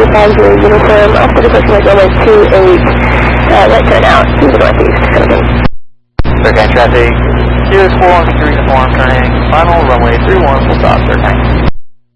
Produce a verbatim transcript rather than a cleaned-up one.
five zero uniform, after the question was runway two eight, uh, right turn out to the northeast. Okay. Survey traffic, two is four one three uniform turning, final runway three one, full stop, Survey.